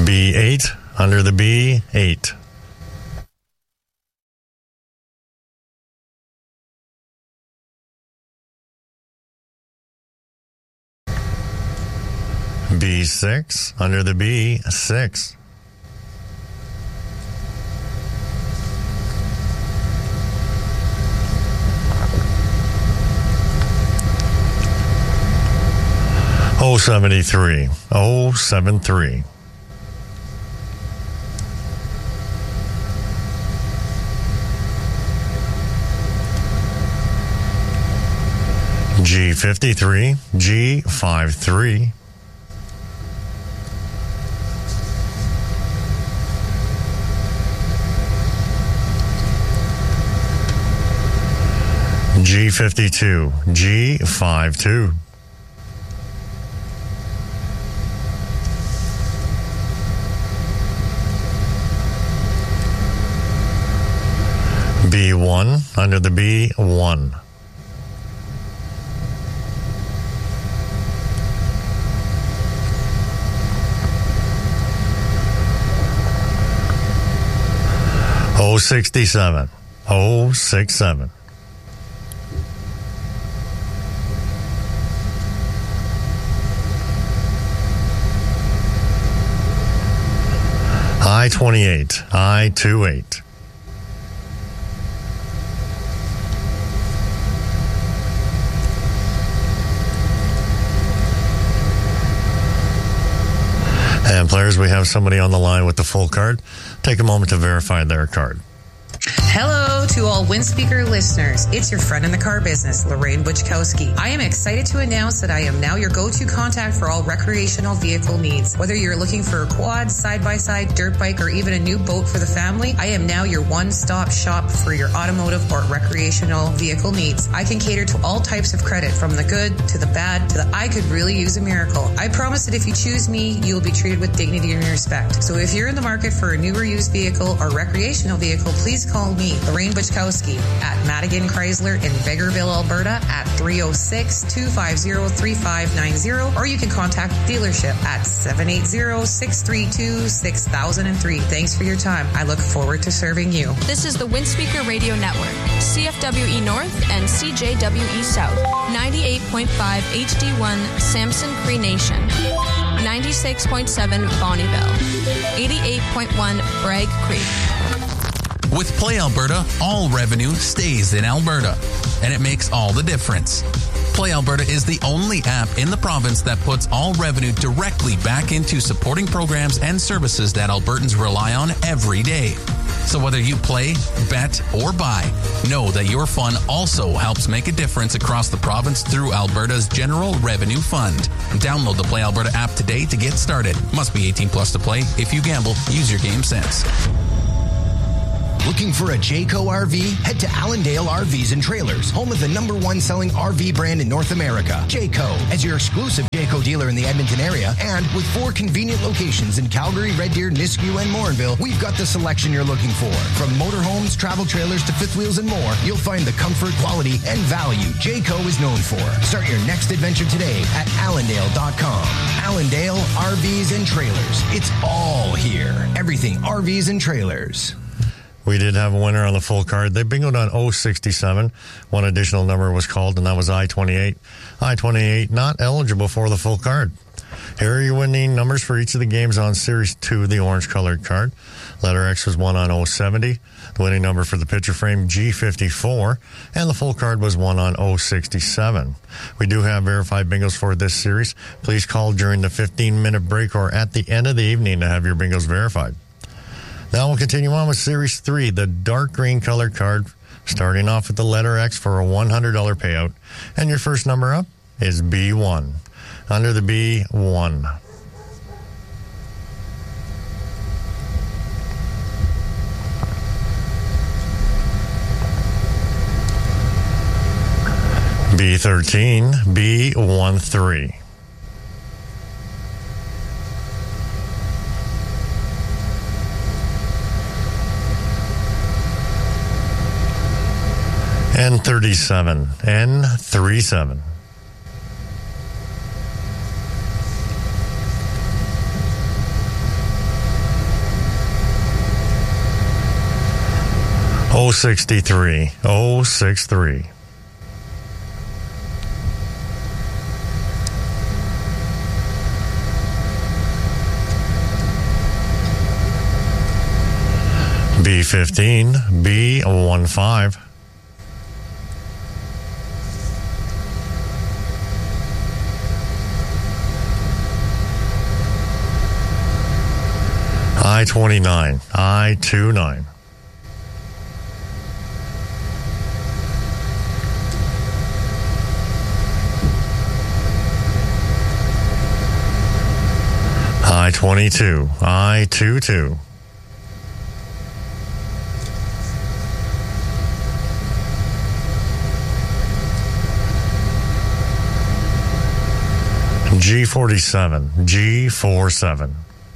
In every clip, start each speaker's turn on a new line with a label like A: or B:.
A: B8 under the B8. B6 under the B6. O73. O73. G53. G53. G52, G52. B1 under the B1. O67, O67. I-28, I-28. And players, we have somebody on the line with the full card. Take a moment to verify their card.
B: Hello to all Windspeaker listeners. It's your friend in the car business, Lorraine Buchkowski. I am excited to announce that I am now your go-to contact for all recreational vehicle needs. Whether you're looking for a quad, side-by-side, dirt bike, or even a new boat for the family, I am now your one-stop shop for your automotive or recreational vehicle needs. I can cater to all types of credit, from the good to the bad to the I could really use a miracle. I promise that if you choose me, you will be treated with dignity and respect. So if you're in the market for a new or used vehicle or recreational vehicle, please call me, Lorraine Buchkowski, at Madigan Chrysler in Vegreville, Alberta at 306-250-3590, or you can contact the dealership at 780-632-6003. Thanks for your time. I look forward to serving you.
C: This is the Windspeaker Radio Network, CFWE North and CJWE South, 98.5 HD1 Samson Cree Nation, 96.7 Bonnieville, 88.1 Bragg Creek.
D: With Play Alberta, all revenue stays in Alberta, and it makes all the difference. Play Alberta is the only app in the province that puts all revenue directly back into supporting programs and services that Albertans rely on every day. So whether you play, bet, or buy, know that your fun also helps make a difference across the province through Alberta's General Revenue Fund. Download the Play Alberta app today to get started. Must be 18 plus to play. If you gamble, use your game sense.
E: Looking for a Jayco RV? Head to Allendale RVs and Trailers, home of the #1 selling RV brand in North America, Jayco. As your exclusive Jayco dealer in the Edmonton area, and with 4 convenient locations in Calgary, Red Deer, Nisku, and Morinville, we've got the selection you're looking for. From motorhomes, travel trailers, to fifth wheels and more, you'll find the comfort, quality, and value Jayco is known for. Start your next adventure today at Allendale.com. Allendale RVs and Trailers. It's all here. Everything RVs and Trailers.
A: We did have a winner on the full card. They bingoed on 067. One additional number was called, and that was I-28. I-28 not eligible for the full card. Here are your winning numbers for each of the games on Series 2, the orange-colored card. Letter X was won on 070. The winning number for the picture frame, G54. And the full card was won on 067. We do have verified bingos for this series. Please call during the 15-minute break or at the end of the evening to have your bingos verified. Now we'll continue on with Series 3, the dark green colored card, starting off with the letter X for a $100 payout. And your first number up is B1. Under the B1. B13, B13. N37, N37. 063. 063. B15. B15. I-29. I-29. I-22. I-22. G47. G47.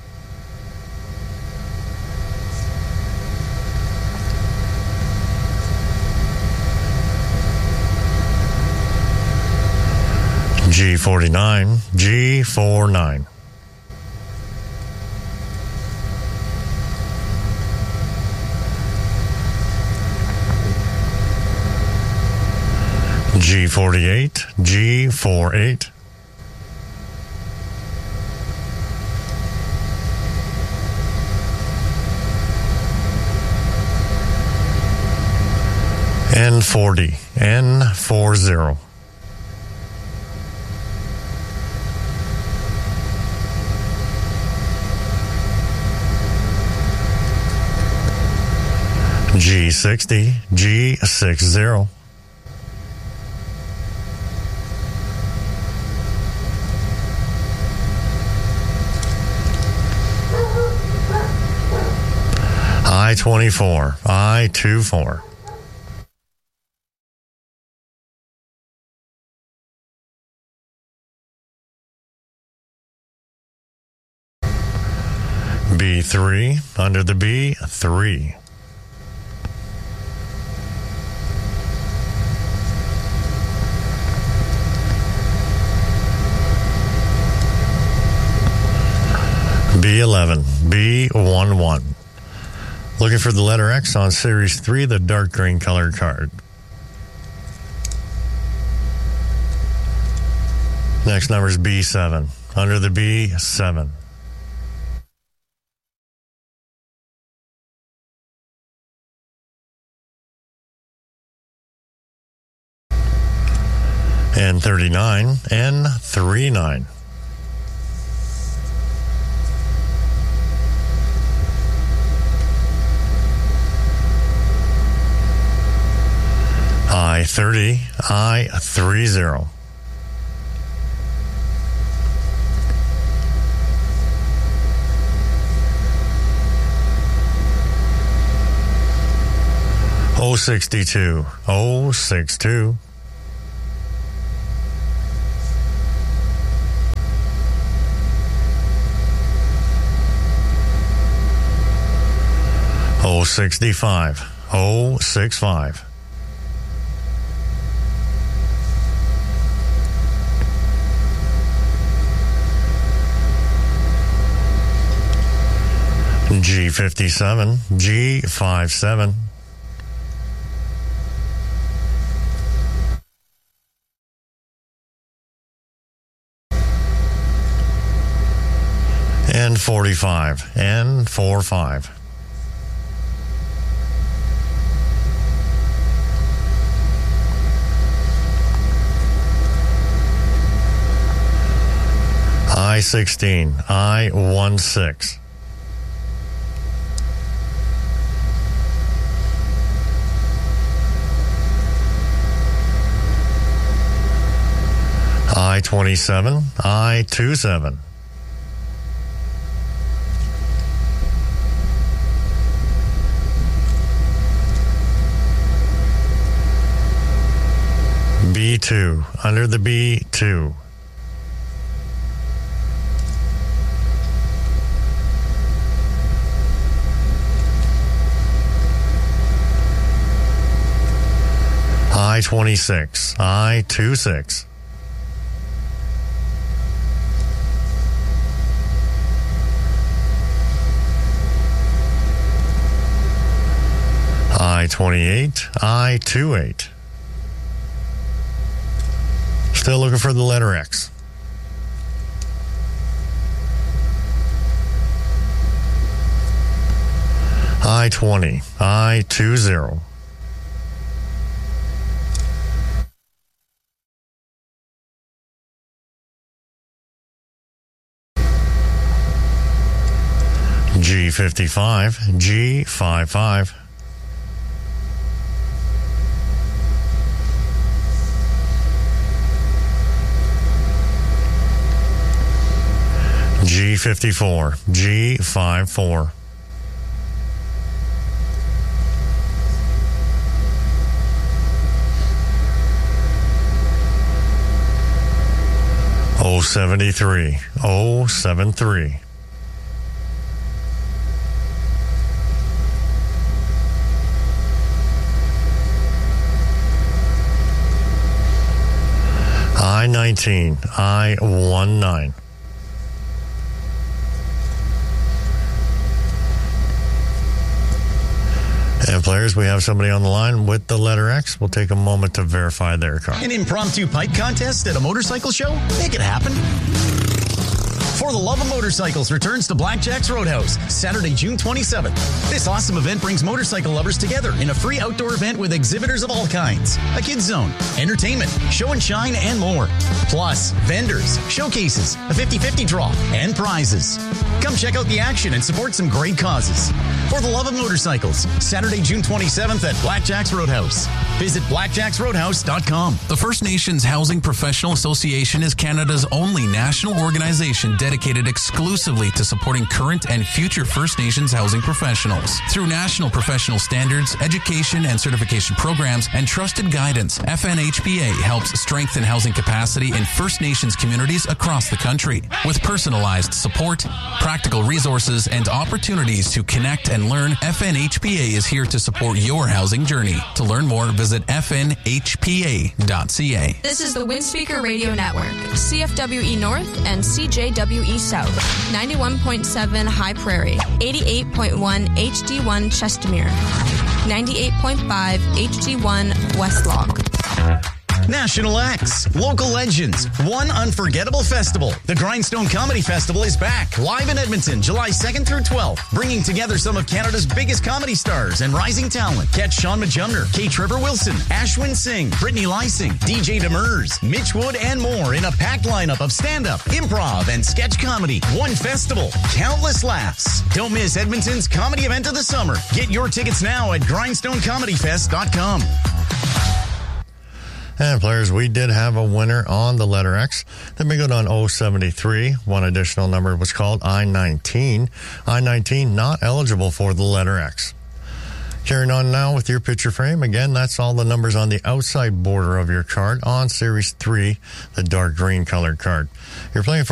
A: G49. G49. G48. G48. N40. N40. G60. G60. I-24. I-24. B3. Under the B3. B11. B11. Looking for the letter X on Series 3, the dark green colored card. Next number is B7. Under the B7. N39. N39. I-30. I-30. O62. O62. O65. O65. G57. G57. N45. N45. I-16. I-16. I-27. I-27. B2. Under the B2. I-26. I-26. I-28, I-28. Still looking for the letter X. I-20, I-20. G55, G55. G54, G54. O73, O73. I-19, I-19. And players, we have somebody on the line with the letter X. We'll take a moment to verify their card.
F: An impromptu pipe contest at a motorcycle show? Make it happen. For the Love of Motorcycles returns to Blackjack's Roadhouse, Saturday, June 27th. This awesome event brings motorcycle lovers together in a free outdoor event with exhibitors of all kinds, a kids zone, entertainment, show and shine, and more. Plus, vendors, showcases, a 50-50 draw, and prizes. Come check out the action and support some great causes. For the Love of Motorcycles, Saturday, June 27th at Blackjack's Roadhouse. Visit blackjacksroadhouse.com.
D: The First Nations Housing Professional Association is Canada's only national organization dedicated exclusively to supporting current and future First Nations housing professionals. Through national professional standards, education and certification programs, and trusted guidance, FNHPA helps strengthen housing capacity in First Nations communities across the country. With personalized support, practical resources, and opportunities to connect and learn, FNHPA is here to support your housing journey. To learn more, visit fnhpa.ca.
C: This is the Windspeaker Radio Network, CFWE North and CJWE South, 91.7 High Prairie, 88.1 HD1 Chestermere, 98.5 HD1 West Log.
F: National acts, local legends, one unforgettable festival. The Grindstone Comedy Festival is back, live in Edmonton, July 2nd through 12th, bringing together some of Canada's biggest comedy stars and rising talent. Catch Sean Majumder, K. Trevor Wilson, Ashwin Singh, Brittany Lysing, DJ Demers, Mitch Wood, and more in a packed lineup of stand-up, improv, and sketch comedy. One festival, countless laughs. Don't miss Edmonton's comedy event of the summer. Get your tickets now at grindstonecomedyfest.com.
A: And players, we did have a winner on the letter X. Then we go on 073. One additional number was called I-19. I-19 not eligible for the letter X. Carrying on now with your picture frame. Again, that's all the numbers on the outside border of your card on Series 3, the dark green colored card. You're playing for